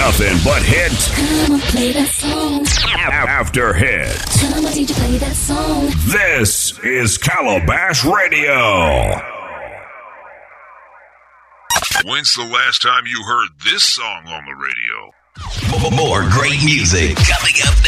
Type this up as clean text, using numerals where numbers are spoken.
Nothing but hits. Come on, play that song. After hits. Come on, DJ, play that song. This is Calabash Radio. When's the last time you heard this song on the radio? More great music coming up